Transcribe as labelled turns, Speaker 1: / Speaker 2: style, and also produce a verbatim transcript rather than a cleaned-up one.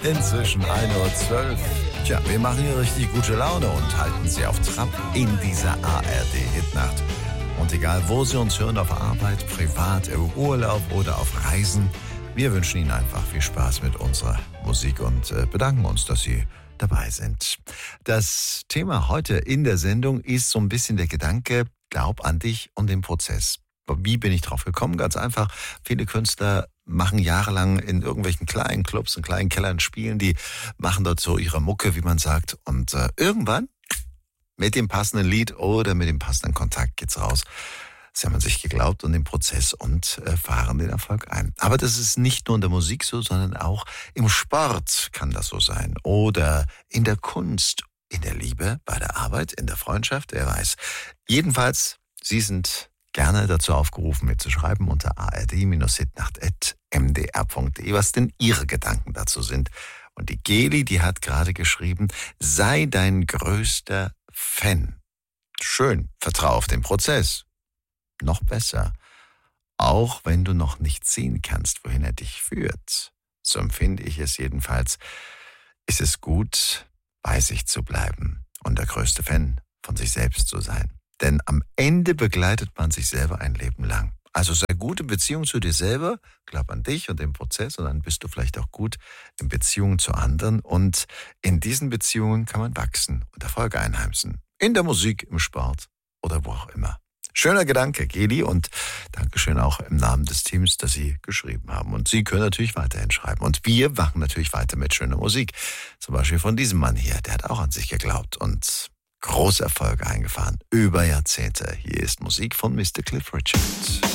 Speaker 1: Inzwischen ein Uhr zwölf. Tja, wir machen hier richtig gute Laune und halten Sie auf Trab in dieser A R D-Hitnacht. Und egal, wo Sie uns hören, auf Arbeit, privat, im Urlaub oder auf Reisen, wir wünschen Ihnen einfach viel Spaß mit unserer Musik und äh, bedanken uns, dass Sie dabei sind. Das Thema heute in der Sendung ist so ein bisschen der Gedanke, glaub an dich und den Prozess. Wie bin ich drauf gekommen? Ganz einfach, viele Künstler machen jahrelang in irgendwelchen kleinen Clubs, in kleinen Kellern spielen, die machen dort so ihre Mucke, wie man sagt. Und äh, irgendwann, mit dem passenden Lied oder mit dem passenden Kontakt geht's raus. Sie haben an sich geglaubt und den Prozess und äh, fahren den Erfolg ein. Aber das ist nicht nur in der Musik so, sondern auch im Sport kann das so sein. Oder in der Kunst, in der Liebe, bei der Arbeit, in der Freundschaft, wer weiß. Jedenfalls, Sie sind gerne dazu aufgerufen, mitzuschreiben unter a r d hitnacht at m d r punkt d e, was denn Ihre Gedanken dazu sind. Und die Geli, die hat gerade geschrieben, sei dein größter Fan. Schön, vertrau auf den Prozess. Noch besser, auch wenn du noch nicht sehen kannst, wohin er dich führt. So empfinde ich es jedenfalls, ist es gut, bei sich zu bleiben und der größte Fan von sich selbst zu sein. Denn am Ende begleitet man sich selber ein Leben lang. Also sei gut in Beziehung zu dir selber, glaub an dich und den Prozess und dann bist du vielleicht auch gut in Beziehung zu anderen. Und in diesen Beziehungen kann man wachsen und Erfolge einheimsen. In der Musik, im Sport oder wo auch immer. Schöner Gedanke, Geli, und Dankeschön auch im Namen des Teams, dass Sie geschrieben haben. Und Sie können natürlich weiterhin schreiben. Und wir machen natürlich weiter mit schöner Musik. Zum Beispiel von diesem Mann hier, der hat auch an sich geglaubt und große Erfolge eingefahren, über Jahrzehnte. Hier ist Musik von Mister Cliff Richard.